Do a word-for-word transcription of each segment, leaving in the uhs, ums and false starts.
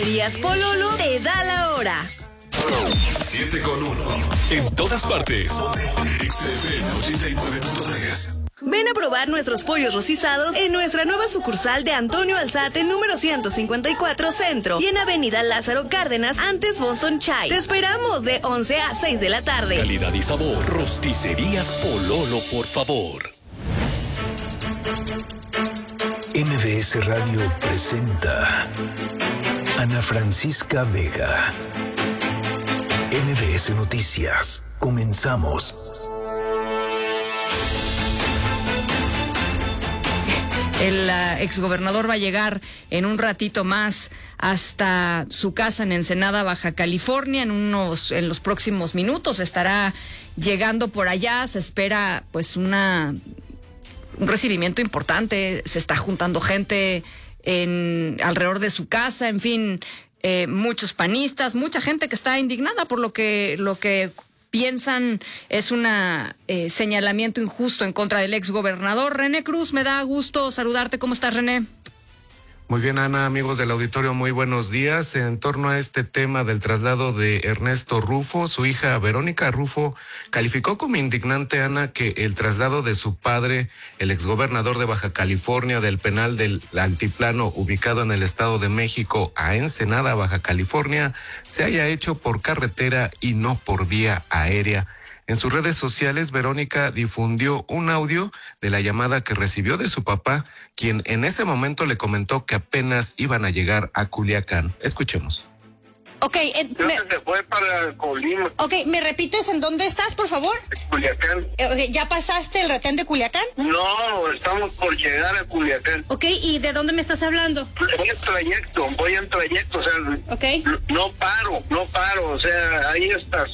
Díaz Pololo te da la hora. siete con uno. En todas partes. X F M ochenta y nueve punto tres. Ven a probar nuestros pollos rostizados en nuestra nueva sucursal de Antonio Alzate, número ciento cincuenta y cuatro Centro, y en Avenida Lázaro Cárdenas, antes Boston Chai. Te esperamos de once a seis de la tarde. Calidad y sabor. Rosticerías Pololo, por favor. M V S Radio presenta Ana Francisca Vega. M V S Noticias. Comenzamos. El uh, exgobernador va a llegar en un ratito más hasta su casa en Ensenada, Baja California. En unos, en los próximos minutos estará llegando por allá. Se espera, pues, una un recibimiento importante. Se está juntando gente en alrededor de su casa. En fin, eh, muchos panistas, mucha gente que está indignada por lo que lo que piensan es un eh, señalamiento injusto en contra del exgobernador. René Cruz, me da gusto saludarte. ¿Cómo estás, René? Muy bien, Ana, amigos del auditorio, muy buenos días. En torno a este tema del traslado de Ernesto Rufo, su hija Verónica Rufo calificó como indignante, Ana, que el traslado de su padre, el exgobernador de Baja California, del penal del Altiplano ubicado en el Estado de México a Ensenada, Baja California, se haya hecho por carretera y no por vía aérea. En sus redes sociales, Verónica difundió un audio de la llamada que recibió de su papá, quien en ese momento le comentó que apenas iban a llegar a Culiacán. Escuchemos. Ok, eh, me... se fue para Colima. Ok, ¿me repites en dónde estás, por favor? Culiacán. Eh, okay, ¿ya pasaste el retén de Culiacán? No, estamos por llegar a Culiacán. Ok, ¿y de dónde me estás hablando? Voy en trayecto, voy en trayecto, o sea, okay. no, no paro, no paro, o sea, ahí estás.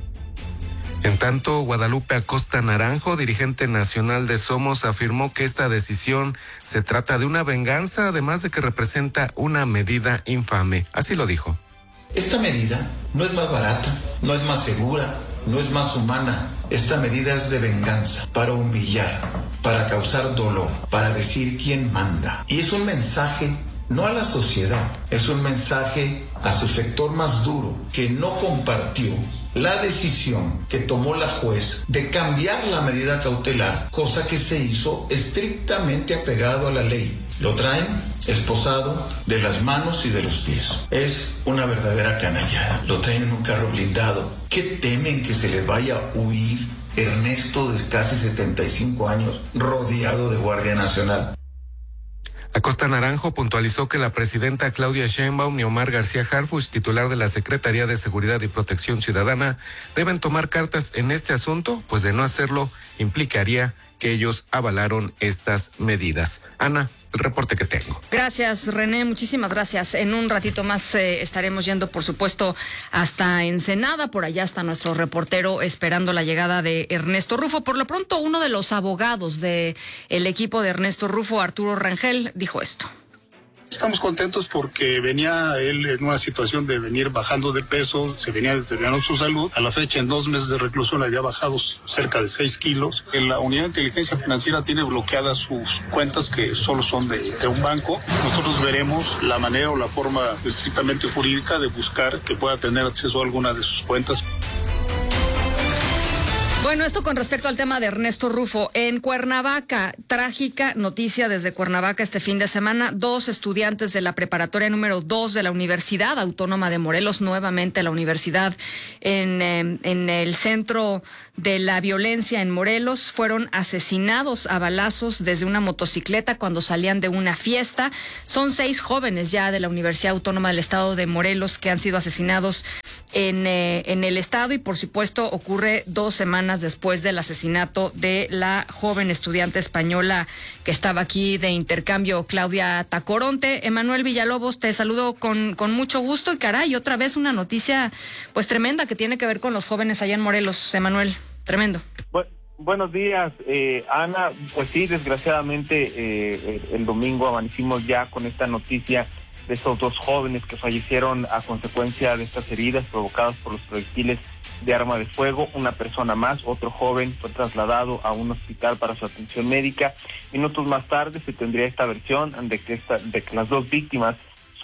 En tanto, Guadalupe Acosta Naranjo, dirigente nacional de Somos, afirmó que esta decisión se trata de una venganza, además de que representa una medida infame. Así lo dijo. Esta medida no es más barata, no es más segura, no es más humana. Esta medida es de venganza, para humillar, para causar dolor, para decir quién manda. Y es un mensaje no a la sociedad, es un mensaje a su sector más duro, que no compartió la decisión que tomó la juez de cambiar la medida cautelar, cosa que se hizo estrictamente apegado a la ley. Lo traen esposado de las manos y de los pies. Es una verdadera canallada. Lo traen en un carro blindado. ¿Qué temen que se les vaya a huir Ernesto, de casi setenta y cinco años, rodeado de Guardia Nacional? Acosta Naranjo puntualizó que la presidenta Claudia Sheinbaum y Omar García Harfuch, titular de la Secretaría de Seguridad y Protección Ciudadana, deben tomar cartas en este asunto, pues de no hacerlo implicaría que ellos avalaron estas medidas. Ana, el reporte que tengo. Gracias, René, muchísimas gracias. En un ratito más eh, estaremos yendo, por supuesto, hasta Ensenada. Por allá está nuestro reportero esperando la llegada de Ernesto Rufo. Por lo pronto, uno de los abogados del equipo de Ernesto Rufo, Arturo Rangel, dijo esto. Estamos contentos porque venía él en una situación de venir bajando de peso, se venía deteriorando su salud. A la fecha, en dos meses de reclusión, había bajado cerca de seis kilos. En la Unidad de Inteligencia Financiera tiene bloqueadas sus cuentas, que solo son de, de un banco. Nosotros veremos la manera o la forma estrictamente jurídica de buscar que pueda tener acceso a alguna de sus cuentas. Bueno, esto con respecto al tema de Ernesto Rufo. En Cuernavaca, trágica noticia desde Cuernavaca este fin de semana. Dos estudiantes de la preparatoria número dos de la Universidad Autónoma de Morelos, nuevamente la universidad en, eh, en el centro de la violencia en Morelos, fueron asesinados a balazos desde una motocicleta cuando salían de una fiesta. Son seis jóvenes ya de la Universidad Autónoma del Estado de Morelos que han sido asesinados en, eh, en el estado, y por supuesto ocurre dos semanas después del asesinato de la joven estudiante española que estaba aquí de intercambio, Claudia Tacoronte. Emanuel Villalobos, te saludo con, con mucho gusto, y caray, otra vez una noticia pues tremenda que tiene que ver con los jóvenes allá en Morelos. Emanuel, tremendo. Bueno, buenos días, eh, Ana. Pues sí, desgraciadamente eh, el domingo amanecimos ya con esta noticia de estos dos jóvenes que fallecieron a consecuencia de estas heridas provocadas por los proyectiles de arma de fuego. Una persona más, otro joven, fue trasladado a un hospital para su atención médica. Minutos más tarde se tendría esta versión de que, esta, de que las dos víctimas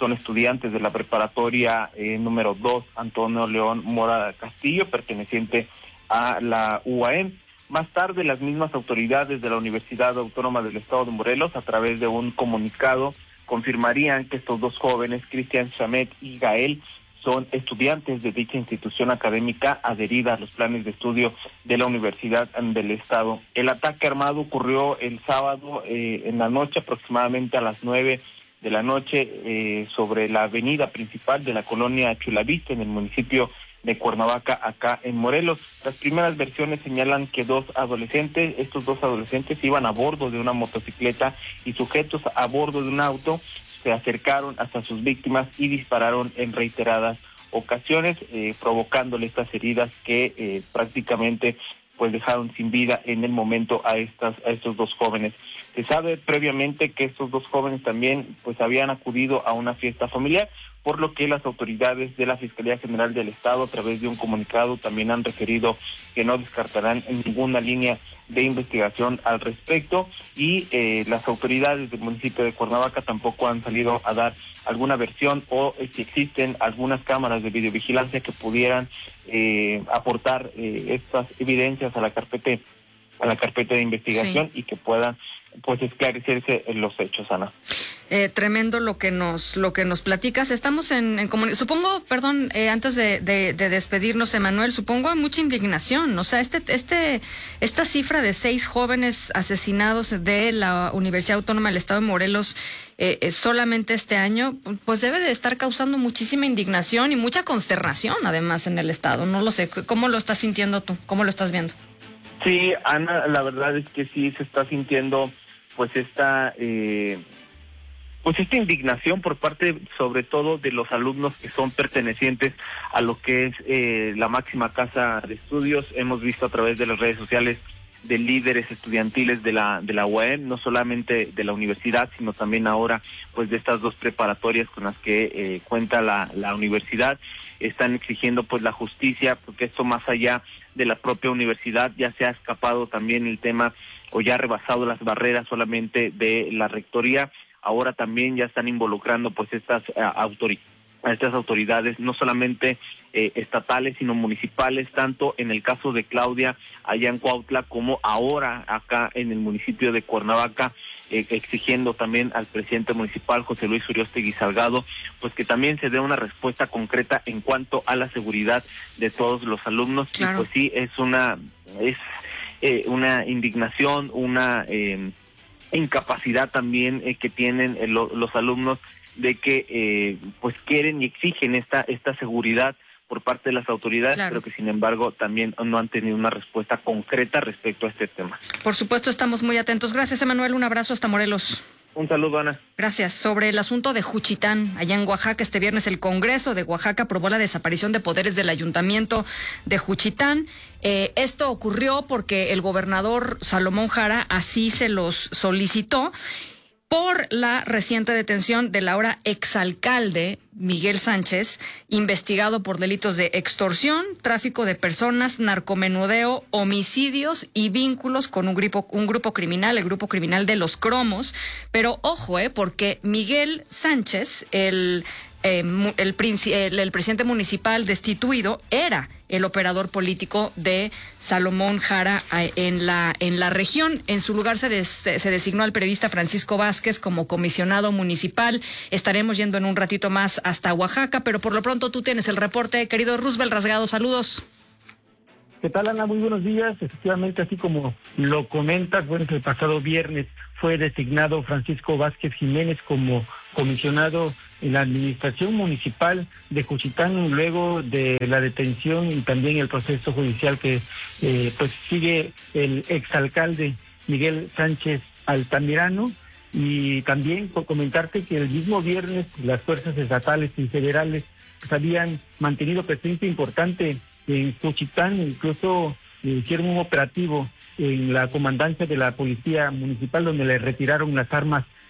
son estudiantes de la preparatoria eh, número dos Antonio León Mora Castillo, perteneciente a la U A M. Más tarde, las mismas autoridades de la Universidad Autónoma del Estado de Morelos, a través de un comunicado, confirmarían que estos dos jóvenes, Cristian Chamet y Gael, son estudiantes de dicha institución académica adherida a los planes de estudio de la Universidad del Estado. El ataque armado ocurrió el sábado eh, en la noche, aproximadamente a las nueve de la noche, eh, sobre la avenida principal de la colonia Chulavista, en el municipio de Cuernavaca, acá en Morelos. Las primeras versiones señalan que dos adolescentes, estos dos adolescentes iban a bordo de una motocicleta y sujetos a bordo de un auto se acercaron hasta sus víctimas y dispararon en reiteradas ocasiones, eh, provocándole estas heridas que eh, prácticamente pues dejaron sin vida en el momento a estas a estos dos jóvenes. Se sabe previamente que estos dos jóvenes también pues habían acudido a una fiesta familiar, por lo que las autoridades de la Fiscalía General del Estado, a través de un comunicado, también han referido que no descartarán ninguna línea de investigación al respecto, y eh, las autoridades del municipio de Cuernavaca tampoco han salido a dar alguna versión o eh, si existen algunas cámaras de videovigilancia que pudieran eh, aportar eh, estas evidencias a la carpeta a la carpeta de investigación, sí, y que puedan pues esclarecerse los hechos, Ana. Eh, tremendo lo que nos lo que nos platicas. Estamos en, en comuni- supongo, perdón, eh, antes de, de, de despedirnos, Emanuel, supongo hay mucha indignación. O sea, este este esta cifra de seis jóvenes asesinados de la Universidad Autónoma del Estado de Morelos eh, eh, solamente este año, pues debe de estar causando muchísima indignación y mucha consternación, además, en el Estado. No lo sé. ¿Cómo lo estás sintiendo tú? ¿Cómo lo estás viendo? Sí, Ana, la verdad es que sí se está sintiendo pues esta eh, pues esta indignación por parte sobre todo de los alumnos que son pertenecientes a lo que es eh, la máxima casa de estudios. Hemos visto a través de las redes sociales de líderes estudiantiles de la de la U A M, no solamente de la universidad, sino también ahora pues de estas dos preparatorias con las que eh, cuenta la, la universidad. Están exigiendo pues la justicia, porque esto más allá de la propia universidad ya se ha escapado también el tema, o ya ha rebasado las barreras solamente de la rectoría. Ahora también ya están involucrando pues estas uh, autoridades, estas autoridades no solamente eh, estatales sino municipales, tanto en el caso de Claudia allá en Cuautla como ahora acá en el municipio de Cuernavaca, eh, exigiendo también al presidente municipal José Luis Uriostegui Salgado pues que también se dé una respuesta concreta en cuanto a la seguridad de todos los alumnos. Claro. Y pues sí, es una es eh, una indignación, una eh, incapacidad también eh, que tienen eh, lo, los alumnos de que eh, pues quieren y exigen esta esta seguridad por parte de las autoridades, claro, pero que sin embargo también no han tenido una respuesta concreta respecto a este tema. Por supuesto, estamos muy atentos. Gracias, Emanuel. Un abrazo hasta Morelos. Un saludo, Ana. Gracias. Sobre el asunto de Juchitán, allá en Oaxaca, este viernes el Congreso de Oaxaca aprobó la desaparición de poderes del Ayuntamiento de Juchitán. Eh, esto ocurrió porque el gobernador Salomón Jara así se los solicitó por la reciente detención del ahora exalcalde Miguel Sánchez, investigado por delitos de extorsión, tráfico de personas, narcomenudeo, homicidios y vínculos con un grupo, un grupo criminal, el grupo criminal de los Cromos. Pero ojo, eh, porque Miguel Sánchez, el, eh, el, el, el presidente municipal destituido, era el operador político de Salomón Jara en la en la región. En su lugar se, des, se designó al periodista Francisco Vázquez como comisionado municipal. Estaremos yendo en un ratito más hasta Oaxaca, pero por lo pronto tú tienes el reporte, querido Roosevelt Rasgado. Saludos. ¿Qué tal, Ana? Muy buenos días. Efectivamente, así como lo comentas, bueno, el pasado viernes fue designado Francisco Vázquez Jiménez como comisionado en la administración municipal de Juchitán, luego de la detención y también el proceso judicial que eh, pues sigue el exalcalde Miguel Sánchez Altamirano. Y también por comentarte que el mismo viernes las fuerzas estatales y federales pues, habían mantenido presencia importante en Juchitán, incluso eh, hicieron un operativo en la comandancia de la policía municipal donde le retiraron las armas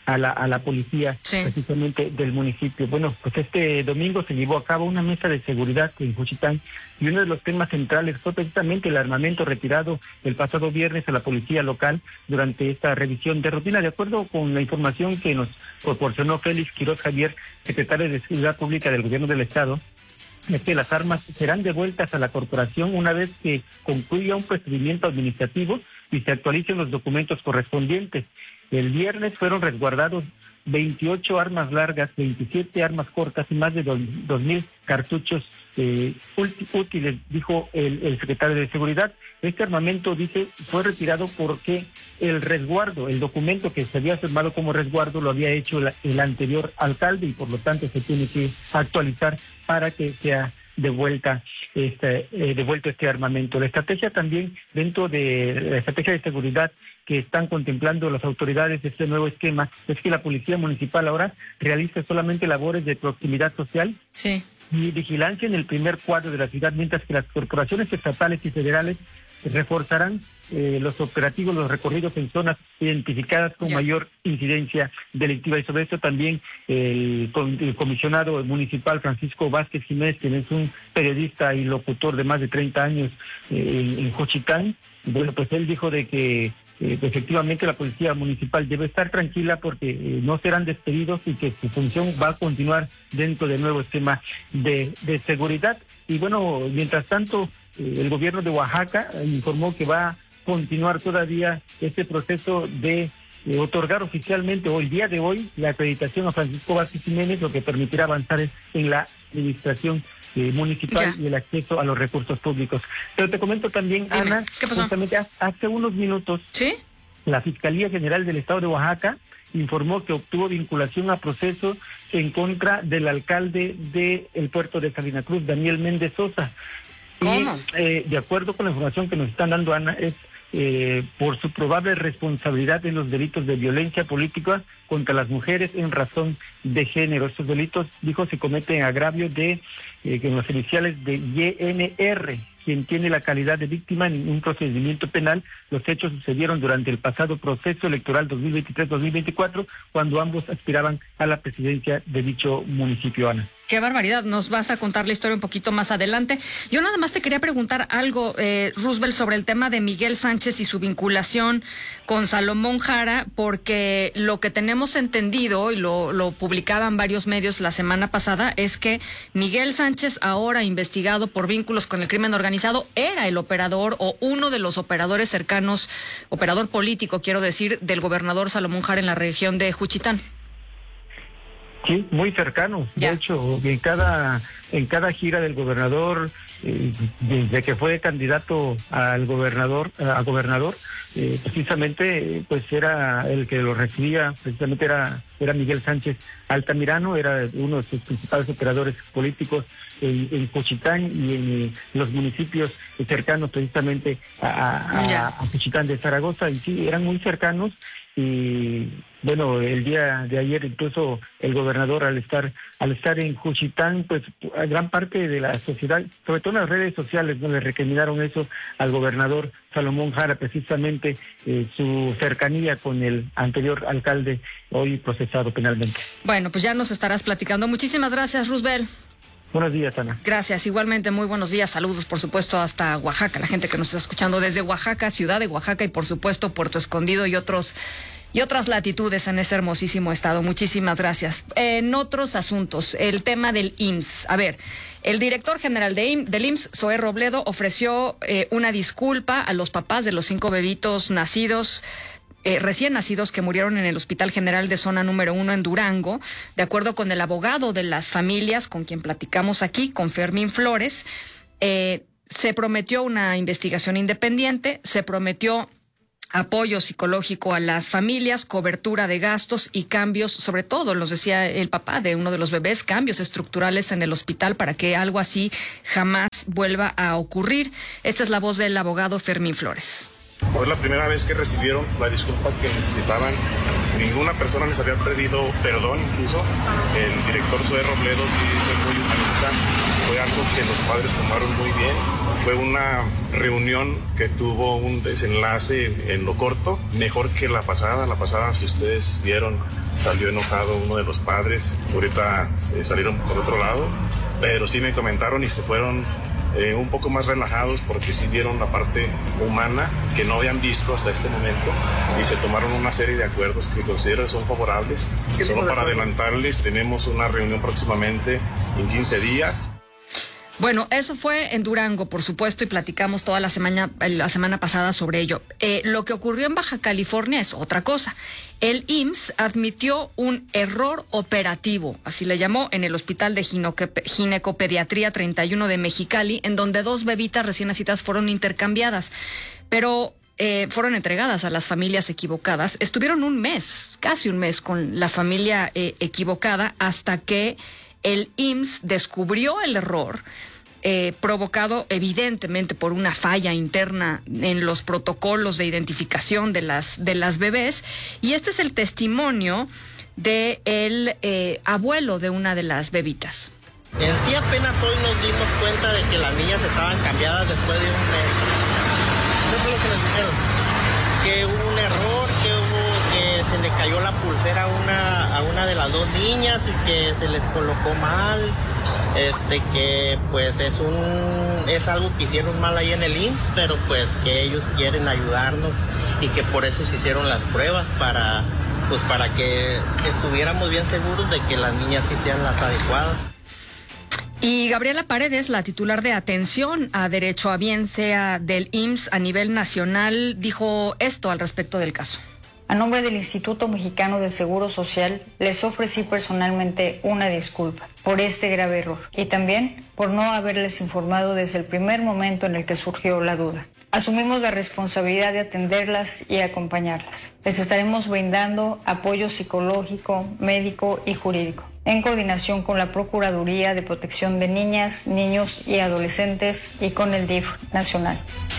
a la a la policía sí. precisamente del municipio. Bueno, pues este domingo se llevó a cabo una mesa de seguridad en Juchitán y uno de los temas centrales fue precisamente el armamento retirado el pasado viernes a la policía local durante esta revisión de rutina. De acuerdo con la información que nos proporcionó Félix Quiroz Javier, secretario de Seguridad Pública del Gobierno del Estado, es que las armas serán devueltas a la corporación una vez que concluya un procedimiento administrativo y se actualicen los documentos correspondientes. El viernes fueron resguardados veintiocho armas largas, veintisiete armas cortas y más de dos mil cartuchos eh, útiles, dijo el, el secretario de Seguridad. Este armamento, dice, fue retirado porque el resguardo, el documento que se había firmado como resguardo lo había hecho la, el anterior alcalde y por lo tanto se tiene que actualizar para que sea de vuelta este eh, devuelto este armamento. La estrategia también dentro de la estrategia de seguridad que están contemplando las autoridades de este nuevo esquema es que la policía municipal ahora realice solamente labores de proximidad social sí. y vigilancia en el primer cuadro de la ciudad, mientras que las corporaciones estatales y federales reforzarán eh, los operativos, los recorridos en zonas identificadas con yeah. mayor incidencia delictiva. Y sobre eso también el, el comisionado municipal Francisco Vázquez Jiménez, quien es un periodista y locutor de más de treinta años eh, en, en Juchitán, bueno, pues él dijo de que eh, efectivamente la policía municipal debe estar tranquila porque eh, no serán despedidos y que su función va a continuar dentro del nuevo esquema de, de seguridad. Y bueno, mientras tanto, el gobierno de Oaxaca informó que va a continuar todavía este proceso de eh, otorgar oficialmente hoy, día de hoy, la acreditación a Francisco Vázquez Jiménez, lo que permitirá avanzar en la administración eh, municipal ya. y el acceso a los recursos públicos. Pero te comento también, Dime, Ana, ¿qué pasó? Justamente hace unos minutos, ¿sí? La Fiscalía General del Estado de Oaxaca informó que obtuvo vinculación a proceso en contra del alcalde del puerto de Salina Cruz, Daniel Méndez Sosa. ¿Cómo? Y, eh, de acuerdo con la información que nos están dando, Ana, es eh, por su probable responsabilidad en los delitos de violencia política contra las mujeres en razón de género. Estos delitos, dijo, se cometen en agravio de eh, que los iniciales de Y N R, quien tiene la calidad de víctima en un procedimiento penal. Los hechos sucedieron durante el pasado proceso electoral dos mil veintitrés dos mil veinticuatro, cuando ambos aspiraban a la presidencia de dicho municipio, Ana. Qué barbaridad, nos vas a contar la historia un poquito más adelante. Yo nada más te quería preguntar algo, eh, Roosevelt, sobre el tema de Miguel Sánchez y su vinculación con Salomón Jara, porque lo que tenemos entendido, y lo, lo publicaban varios medios la semana pasada, es que Miguel Sánchez, ahora investigado por vínculos con el crimen organizado, era el operador o uno de los operadores cercanos, operador político, quiero decir, del gobernador Salomón Jara en la región de Juchitán. Sí, muy cercano. Ya. De hecho, en cada en cada gira del gobernador, eh, desde que fue candidato al gobernador, a gobernador, eh, precisamente, pues era el que lo recibía, precisamente era era Miguel Sánchez Altamirano, era uno de sus principales operadores políticos en, en Juchitán y en eh, los municipios cercanos precisamente a, a, a Juchitán de Zaragoza, y sí, eran muy cercanos. Y bueno, el día de ayer incluso el gobernador al estar al estar en Juchitán, pues a gran parte de la sociedad, sobre todo en las redes sociales, no le recriminaron eso al gobernador Salomón Jara, precisamente eh, su cercanía con el anterior alcalde, hoy procesado penalmente. Bueno, pues ya nos estarás platicando. Muchísimas gracias, Roosevelt. Buenos días, Ana. Gracias, igualmente, muy buenos días. Saludos, por supuesto, hasta Oaxaca, la gente que nos está escuchando desde Oaxaca, ciudad de Oaxaca, y por supuesto Puerto Escondido y otros y otras latitudes en ese hermosísimo estado. Muchísimas gracias. En otros asuntos, el tema del I M S S. A ver, el director general de I M, del I M S S, Zoé Robledo, ofreció eh, una disculpa a los papás de los cinco bebitos nacidos Eh, recién nacidos que murieron en el Hospital General de Zona Número Uno en Durango. De acuerdo con el abogado de las familias, con quien platicamos aquí, con Fermín Flores, eh, se prometió una investigación independiente, se prometió apoyo psicológico a las familias, cobertura de gastos y cambios, sobre todo, los decía el papá de uno de los bebés, cambios estructurales en el hospital para que algo así jamás vuelva a ocurrir. Esta es la voz del abogado Fermín Flores. Fue la primera vez que recibieron la disculpa que necesitaban. Ninguna persona les había pedido perdón, incluso el director Zoé Robledo sí fue muy humanista. Fue algo que los padres tomaron muy bien. Fue una reunión que tuvo un desenlace en lo corto, mejor que la pasada. La pasada, si ustedes vieron, salió enojado uno de los padres, ahorita eh, salieron por otro lado, pero sí me comentaron y se fueron eh, un poco más relajados porque sí vieron la parte humana que no habían visto hasta este momento y se tomaron una serie de acuerdos que considero que son favorables. Solo para adelantarles, tenemos una reunión próximamente en quince días. Bueno, eso fue en Durango, por supuesto, y platicamos toda la semana, la semana pasada sobre ello. Eh, lo que ocurrió en Baja California es otra cosa. El I M S S admitió un error operativo, así le llamó, en el Hospital de Ginecopediatría treinta y uno de Mexicali, en donde dos bebitas recién nacidas fueron intercambiadas, pero eh, fueron entregadas a las familias equivocadas. Estuvieron un mes, casi un mes, con la familia eh, equivocada, hasta que el I M S S descubrió el error, eh, provocado evidentemente por una falla interna en los protocolos de identificación de las, de las bebés. Y este es el testimonio de el eh, abuelo de una de las bebitas. En sí apenas hoy nos dimos cuenta de que las niñas estaban cambiadas después de un mes. Eso fue lo que nos dijeron. Que hubo un error, que hubo que se le cayó la pulsera a una, a una de las dos niñas y que se les colocó mal, este que pues es un es algo que hicieron mal ahí en el I M S S, pero pues que ellos quieren ayudarnos y que por eso se hicieron las pruebas para pues para que estuviéramos bien seguros de que las niñas sí sean las adecuadas. Y Gabriela Paredes, la titular de Atención a Derecho a Bien Sea del I M S S a nivel nacional, dijo esto al respecto del caso. A nombre del Instituto Mexicano del Seguro Social, les ofrecí personalmente una disculpa por este grave error y también por no haberles informado desde el primer momento en el que surgió la duda. Asumimos la responsabilidad de atenderlas y acompañarlas. Les estaremos brindando apoyo psicológico, médico y jurídico, en coordinación con la Procuraduría de Protección de Niñas, Niños y Adolescentes y con el D I F nacional.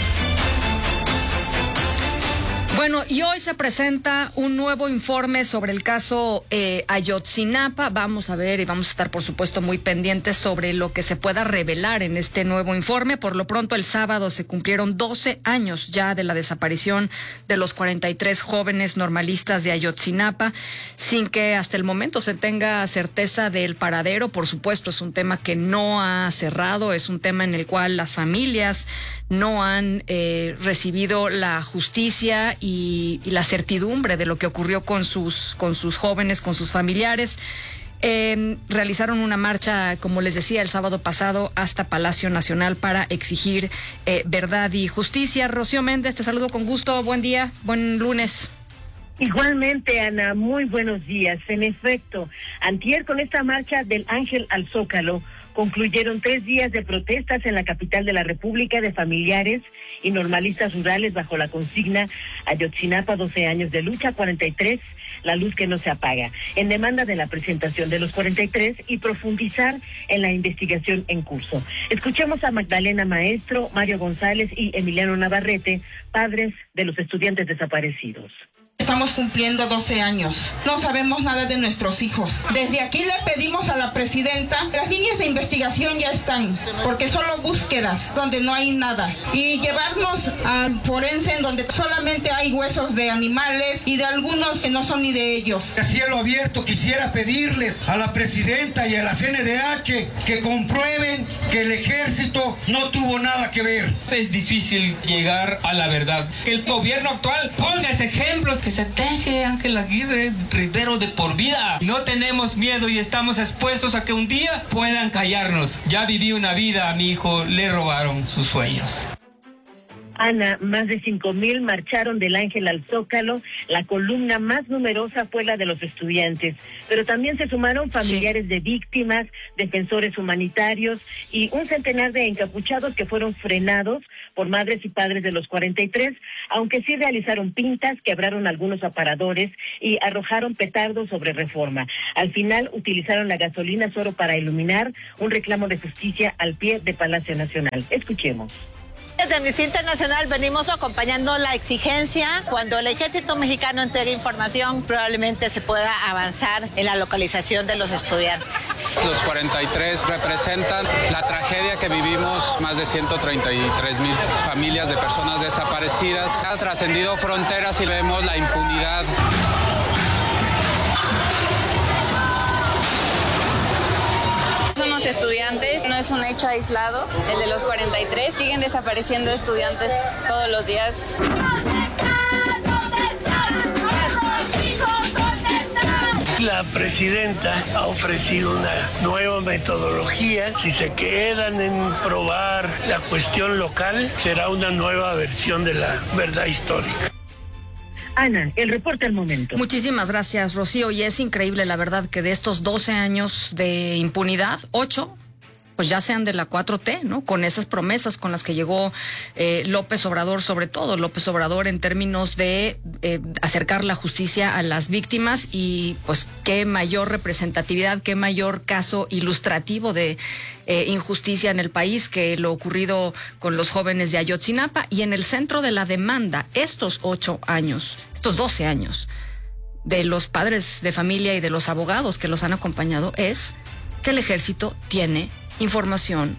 Bueno, y hoy se presenta un nuevo informe sobre el caso eh, Ayotzinapa. Vamos a ver y vamos a estar, por supuesto, muy pendientes sobre lo que se pueda revelar en este nuevo informe. Por lo pronto, el sábado se cumplieron doce años ya de la desaparición de los cuarenta y tres jóvenes normalistas de Ayotzinapa, sin que hasta el momento se tenga certeza del paradero. Por supuesto, es un tema que no ha cerrado, es un tema en el cual las familias no han eh, recibido la justicia y, y la certidumbre de lo que ocurrió con sus, con sus jóvenes, con sus familiares. Eh, realizaron una marcha, como les decía, el sábado pasado hasta Palacio Nacional para exigir eh, verdad y justicia. Rocío Méndez, te saludo con gusto. Buen día, buen lunes. Igualmente, Ana, muy buenos días. En efecto, antier con esta marcha del Ángel al Zócalo, concluyeron tres días de protestas en la capital de la República de familiares y normalistas rurales bajo la consigna Ayotzinapa, doce años de lucha, cuarenta y tres, la luz que no se apaga, en demanda de la presentación de los cuarenta y tres y profundizar en la investigación en curso. Escuchemos a Magdalena Maestro, Mario González y Emiliano Navarrete, padres de los estudiantes desaparecidos. Estamos cumpliendo doce años. No sabemos nada de nuestros hijos. Desde aquí le pedimos a la presidenta, las líneas de investigación ya están, porque solo búsquedas donde no hay nada. Y llevarnos al forense en donde solamente hay huesos de animales y de algunos que no son ni de ellos. A cielo abierto quisiera pedirles a la presidenta y a la C N D H que comprueben que el ejército no tuvo nada que ver. Es difícil llegar a la verdad. Que el gobierno actual ponga ese ejemplos, que sentencie a Ángel Aguirre Rivero de por vida. No tenemos miedo y estamos expuestos a que un día puedan callarnos. Ya viví una vida, a mi hijo le robaron sus sueños. Ana, más de cinco mil marcharon del Ángel al Zócalo. La columna más numerosa fue la de los estudiantes, pero también se sumaron familiares sí. de víctimas, defensores humanitarios y un centenar de encapuchados que fueron frenados por madres y padres de los cuarenta y tres, aunque sí realizaron pintas, quebraron algunos aparadores y arrojaron petardos sobre Reforma. Al final utilizaron la gasolina solo para iluminar un reclamo de justicia al pie de Palacio Nacional. Escuchemos. Desde Amnistía Internacional venimos acompañando la exigencia. Cuando el ejército mexicano entregue información, probablemente se pueda avanzar en la localización de los estudiantes. Los cuarenta y tres representan la tragedia que vivimos más de ciento treinta y tres mil familias de personas desaparecidas. Ha trascendido fronteras y vemos la impunidad. muchísimos estudiantes, no es un hecho aislado, el de los cuarenta y tres, siguen desapareciendo estudiantes todos los días. La presidenta ha ofrecido una nueva metodología. Si se quedan en probar la cuestión local, será una nueva versión de la verdad histórica. Ana, el reporte al momento. Muchísimas gracias, Rocío. Y es increíble, la verdad, que de estos doce años de impunidad, ocho pues ya sean de la cuatro T, ¿no? Con esas promesas con las que llegó eh, López Obrador, sobre todo López Obrador, en términos de eh, acercar la justicia a las víctimas, y pues qué mayor representatividad, qué mayor caso ilustrativo de eh, injusticia en el país que lo ocurrido con los jóvenes de Ayotzinapa. Y en el centro de la demanda, estos ocho años, estos doce años de los padres de familia y de los abogados que los han acompañado, es que el ejército tiene información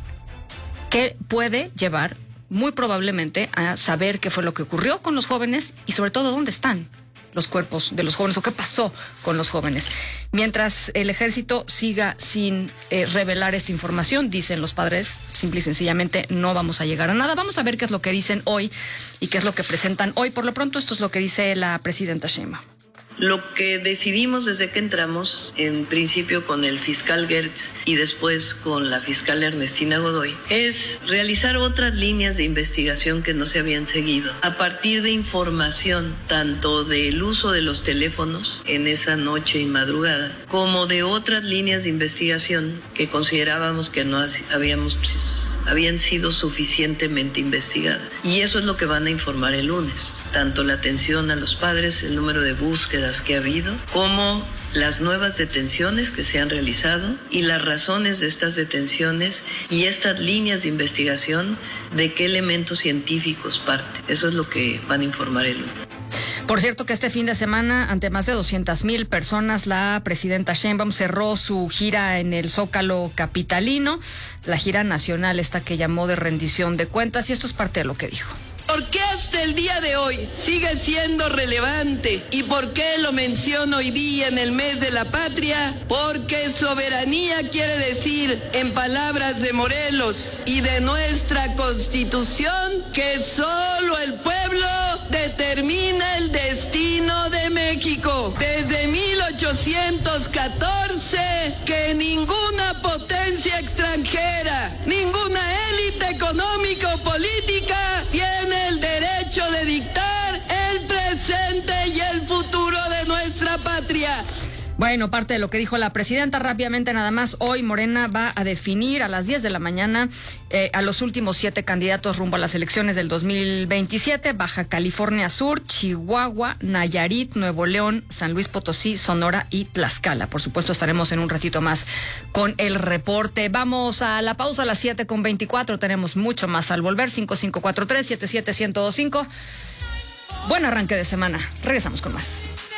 que puede llevar muy probablemente a saber qué fue lo que ocurrió con los jóvenes y sobre todo dónde están los cuerpos de los jóvenes o qué pasó con los jóvenes. Mientras el ejército siga sin eh, revelar esta información, dicen los padres, simple y sencillamente no vamos a llegar a nada. Vamos a ver qué es lo que dicen hoy y qué es lo que presentan hoy. Por lo pronto, esto es lo que dice la presidenta Sheinbaum. Lo que decidimos desde que entramos, en principio con el fiscal Gertz y después con la fiscal Ernestina Godoy, es realizar otras líneas de investigación que no se habían seguido, a partir de información tanto del uso de los teléfonos en esa noche y madrugada, como de otras líneas de investigación que considerábamos que no habíamos habían sido suficientemente investigadas. Y eso es lo que van a informar el lunes. Tanto la atención a los padres, el número de búsquedas que ha habido, como las nuevas detenciones que se han realizado y las razones de estas detenciones y estas líneas de investigación, de qué elementos científicos parten. Eso es lo que van a informar el lunes. Por cierto que este fin de semana, ante más de doscientas mil personas, la presidenta Sheinbaum cerró su gira en el Zócalo capitalino, la gira nacional esta que llamó de rendición de cuentas, y esto es parte de lo que dijo. ¿Por qué hasta el día de hoy sigue siendo relevante? ¿Y por qué lo menciono hoy día en el mes de la patria? Porque soberanía quiere decir, en palabras de Morelos y de nuestra Constitución, que solo el pueblo determina el destino de México. Desde mil ochocientos catorce, que ninguna potencia extranjera, ninguna élite económico-política tiene el derecho de dictar el presente y el futuro de nuestra patria. Bueno, parte de lo que dijo la presidenta. Rápidamente nada más, hoy Morena va a definir a las diez de la mañana eh, a los últimos siete candidatos rumbo a las elecciones del dos mil veintisiete, Baja California Sur, Chihuahua, Nayarit, Nuevo León, San Luis Potosí, Sonora y Tlaxcala. Por supuesto, estaremos en un ratito más con el reporte. Vamos a la pausa a las siete con veinticuatro, tenemos mucho más al volver. Cinco cinco cuatro tres, siete siete uno cero dos cinco. Buen arranque de semana, regresamos con más.